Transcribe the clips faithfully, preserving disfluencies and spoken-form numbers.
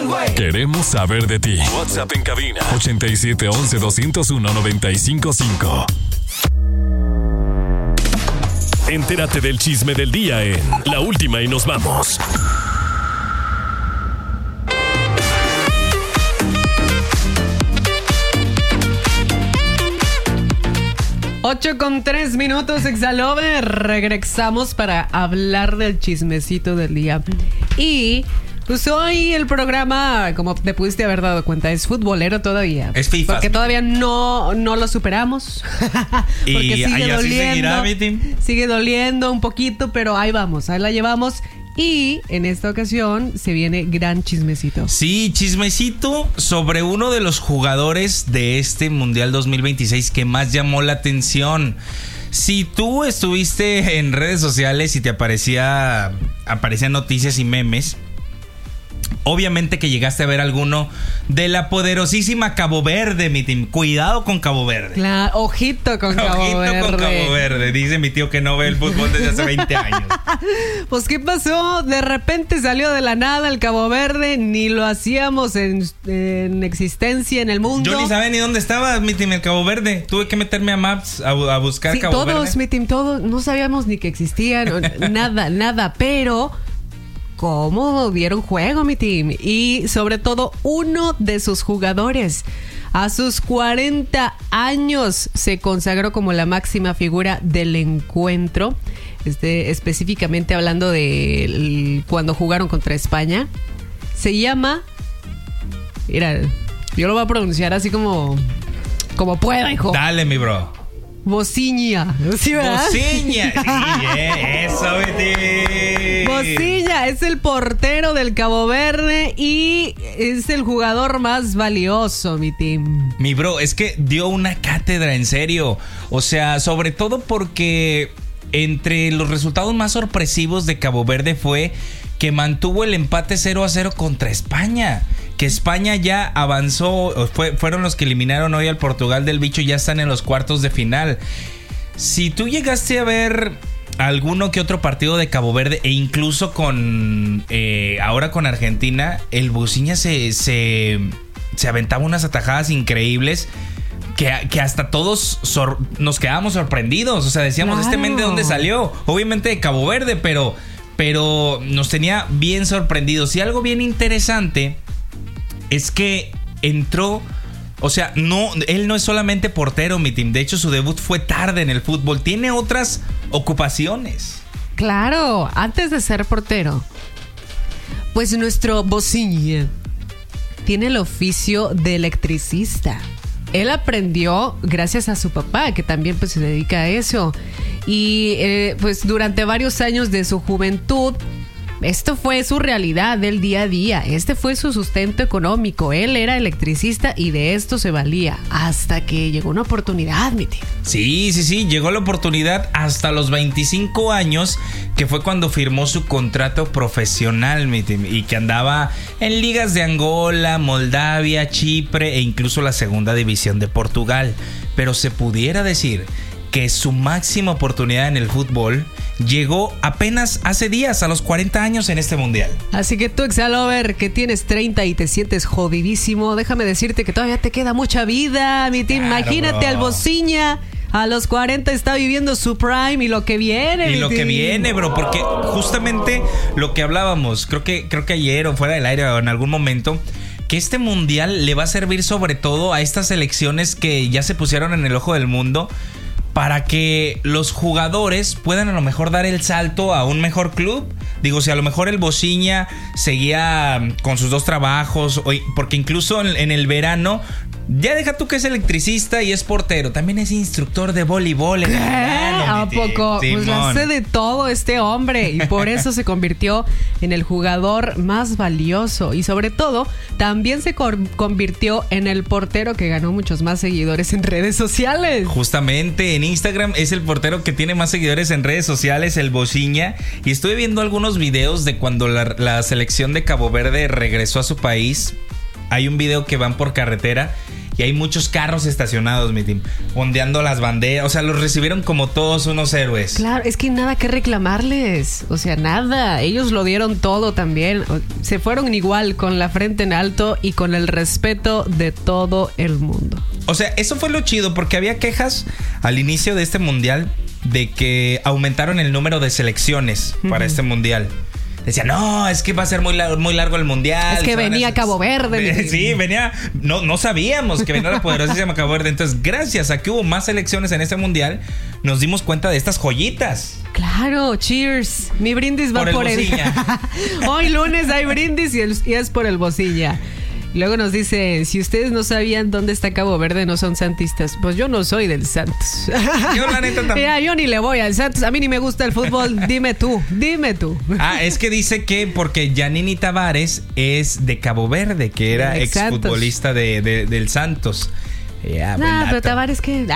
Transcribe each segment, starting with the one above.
One-Way. Queremos saber de ti. WhatsApp en cabina ochenta y siete once doscientos uno noventa y cinco cinco. Entérate del chisme del día en La Última y Nos Vamos. ocho con tres minutos, Exalover. Regresamos para hablar del chismecito del día. Y pues hoy el programa, como te pudiste haber dado cuenta, es futbolero todavía. Es FIFA. Porque todavía no, no lo superamos. Porque y sigue así doliendo. seguirá, mi team. Sigue doliendo un poquito, pero ahí vamos, ahí la llevamos. Y en esta ocasión se viene gran chismecito. Sí, chismecito sobre uno de los jugadores de este Mundial dos mil veintiséis que más llamó la atención. Si tú estuviste en redes sociales y te aparecía aparecían noticias y memes, obviamente que llegaste a ver alguno de la poderosísima Cabo Verde, mi team. Cuidado con Cabo Verde. Claro, ojito con Cabo ojito Verde. con Cabo Verde. Dice mi tío que no ve el fútbol desde hace veinte años. Pues, ¿qué pasó? De repente salió de la nada el Cabo Verde. Ni lo hacíamos en, en existencia en el mundo. Yo ni sabía ni dónde estaba, mi team, el Cabo Verde. Tuve que meterme a Maps a, a buscar sí, Cabo todos, Verde. Todos, mi team, todos. No sabíamos ni que existían. nada, nada. Pero cómo dieron juego, mi team. Y sobre todo uno de sus jugadores a sus cuarenta años se consagró como la máxima figura del encuentro, este, específicamente hablando de el, cuando jugaron contra España. Se llama, mira, yo lo voy a pronunciar así como como pueda, hijo. Dale, mi bro. Bociña. ¿Sí, verdad? Bociña. Sí, eh, eso, Betty. Bociña es el portero del Cabo Verde y es el jugador más valioso, mi team. Mi bro, es que dio una cátedra, en serio. O sea, sobre todo porque entre los resultados más sorpresivos de Cabo Verde fue que mantuvo el empate cero a cero contra España. Que España ya avanzó, fue, fueron los que eliminaron hoy al Portugal del bicho, ya están en los cuartos de final. Si tú llegaste a ver alguno que otro partido de Cabo Verde e incluso con eh, ahora con Argentina, el Bociña se, se, se aventaba unas atajadas increíbles que, que hasta todos sor, nos quedábamos sorprendidos. O sea, decíamos, claro. ¿este men de dónde salió? Obviamente de Cabo Verde, pero, pero nos tenía bien sorprendidos. Y algo bien interesante es que entró, o sea, no, él no es solamente portero, mi team. De hecho, su debut fue tarde en el fútbol. Tiene otras ocupaciones. Claro, antes de ser portero, pues nuestro Bociña tiene el oficio de electricista. Él aprendió gracias a su papá, que también pues se dedica a eso. Y eh, pues durante varios años de su juventud, esto fue su realidad del día a día. Este fue su sustento económico. Él era electricista y de esto se valía hasta que llegó una oportunidad, mi tío. Sí, sí, sí, llegó la oportunidad hasta los veinticinco años, que fue cuando firmó su contrato profesional, mi tío, y que andaba en ligas de Angola, Moldavia, Chipre e incluso la segunda división de Portugal. Pero se pudiera decir que su máxima oportunidad en el fútbol llegó apenas hace días, a los cuarenta años en este mundial. Así que tú, Exalover, que tienes treinta y te sientes jodidísimo, déjame decirte que todavía te queda mucha vida, mi team. Claro, imagínate bro. Al Bociña a los cuarenta está viviendo su prime y lo que viene. Y lo team. que viene, bro, porque justamente lo que hablábamos, creo que, creo que ayer o fuera del aire o en algún momento, que este mundial le va a servir sobre todo a estas selecciones que ya se pusieron en el ojo del mundo, para que los jugadores puedan a lo mejor dar el salto a un mejor club. Digo, si a lo mejor el Bociña seguía con sus dos trabajos, porque incluso en, en el verano, ya deja tú que es electricista y es portero, también es instructor de voleibol en el verano. ¿A poco? Simón. Pues hace de todo este hombre y por eso se convirtió en el jugador más valioso y sobre todo también se convirtió en el portero que ganó muchos más seguidores en redes sociales. Justamente en Instagram es el portero que tiene más seguidores en redes sociales, el Bociña, y estuve viendo algunos videos de cuando la, la selección de Cabo Verde regresó a su país. Hay un video que van por carretera y hay muchos carros estacionados, mi team, ondeando las banderas. O sea, los recibieron como todos unos héroes. Claro, es que nada que reclamarles. O sea, nada. Ellos lo dieron todo también. Se fueron igual, con la frente en alto y con el respeto de todo el mundo. O sea, eso fue lo chido, porque había quejas al inicio de este mundial de que aumentaron el número de selecciones uh-huh. para este mundial. Decían, no, es que va a ser muy largo, muy largo el mundial. Es que venía a Cabo Verde. Sí, venía. No, no sabíamos que venía la poderosísima Cabo Verde. Entonces, gracias a que hubo más selecciones en este mundial, nos dimos cuenta de estas joyitas. Claro, cheers. Mi brindis va por el, por el... Hoy lunes hay brindis y, el... y es por el Bocilla. Luego nos dice, si ustedes no sabían dónde está Cabo Verde, no son santistas. Pues yo no soy del Santos. Yo la neta también. Mira, yo ni le voy al Santos. A mí ni me gusta el fútbol. Dime tú, dime tú. Ah, es que dice que porque Yanini Tavares es de Cabo Verde, que era exfutbolista de, de, del Santos. Yeah, nah, pero Tavares que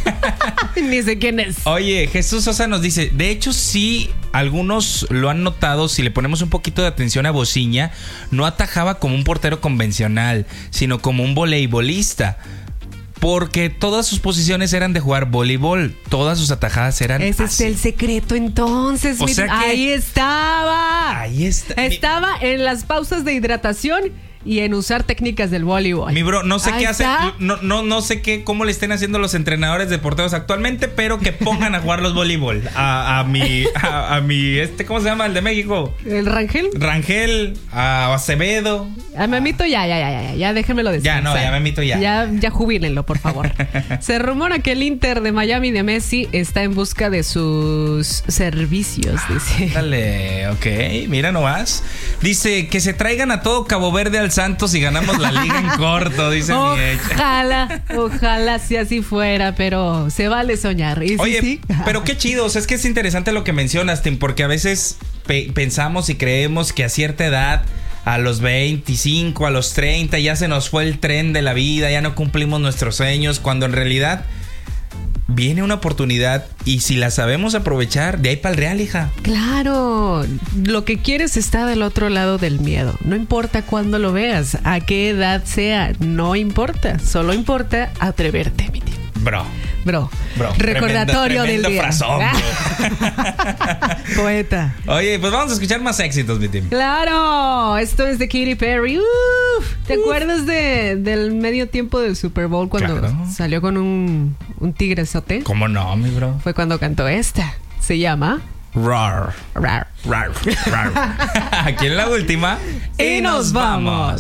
ni sé quién es. Oye, Jesús Sosa nos dice, de hecho sí, algunos lo han notado, si le ponemos un poquito de atención a Bociña, no atajaba como un portero convencional, sino como un voleibolista. Porque todas sus posiciones eran de jugar voleibol. Todas sus atajadas eran Ese así. es el secreto entonces. O sea que ahí estaba. Ahí está. Estaba en las pausas de hidratación y en usar técnicas del voleibol. Mi bro, no sé Ahí qué hacen, está. no, no, no sé qué, cómo le estén haciendo los entrenadores de porteros actualmente, pero que pongan a jugar los voleibol. A, a mi, a, a mi, este, ¿cómo se llama? El de México. ¿El Rangel? Rangel, a Acevedo. A Memito ya, ya, ya, ya, ya, déjenmelo decir. Ya, no, ya Memito ya. Ya, ya jubílenlo, por favor. Se rumora que el Inter de Miami de Messi está en busca de sus servicios, dice. Dale, ok, mira nomás. Dice que se traigan a todo Cabo Verde al Santos y ganamos la liga en corto, dice mi hecha. Ojalá, ojalá si así fuera, pero se vale soñar. ¿Y Oye, sí, sí? pero qué chido, o sea, es que es interesante lo que mencionas, Tim, porque a veces pe- pensamos y creemos que a cierta edad, a los veinticinco, a los treinta, ya se nos fue el tren de la vida, ya no cumplimos nuestros sueños, cuando en realidad viene una oportunidad y si la sabemos aprovechar, de ahí para el real, hija. Claro, lo que quieres está del otro lado del miedo. No importa cuándo lo veas, a qué edad sea, no importa. Solo importa atreverte, mi tío. Bro. Bro. Bro. Recordatorio tremendo, tremendo del día. Frazón, Poeta. Oye, pues vamos a escuchar más éxitos, mi team. Claro, esto es de Katy Perry. Uf, ¿te Uf. acuerdas de, del medio tiempo del Super Bowl cuando claro. salió con un, un tigresote? ¿Cómo no, mi bro? Fue cuando cantó esta. Se llama Rar. Rar. Rar. Rar. Aquí en la última. Y, y nos vamos.